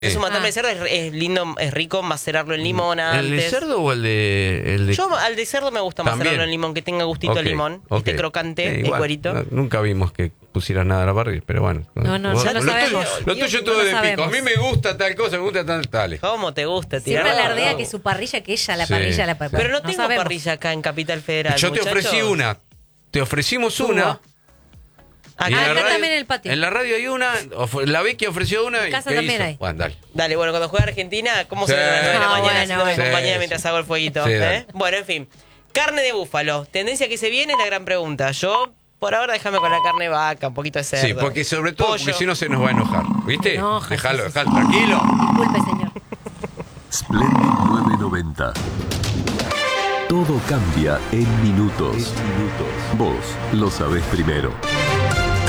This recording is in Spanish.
Es un matambre de cerdo, es lindo, es rico macerarlo en limón antes. ¿El de cerdo o el de...? Yo al de cerdo me gusta macerarlo en limón, que tenga gustito de limón, este crocante, el cuerito. Nunca vimos que pusieras nada a la parrilla, pero bueno. No, ya lo sabemos. Lo tuyo todo de pico. A mí me gusta tal cosa, me gusta tal. ¿Cómo te gusta, tío? Siempre alardea que su parrilla, que ella la parrilla la prepara. Pero no tengo parrilla acá en Capital Federal. Yo te ofrecí una. Te ofrecimos una. Acá también en el patio. En la radio hay una, la Becky ofreció una. En casa también hay. Bueno, dale, bueno, cuando juega Argentina, ¿cómo se ve a las 9 de la mañana haciéndome compañía mientras hago el fueguito? Bueno, en fin. Carne de búfalo. Tendencia que se viene es la gran pregunta. Yo, por ahora, déjame con la carne de vaca, un poquito de cerdo. Sí, porque sobre todo, porque si no se nos va a enojar. ¿Viste? Déjalo, tranquilo. Disculpe, señor. Splendid 990. Todo cambia en minutos. Vos lo sabés primero.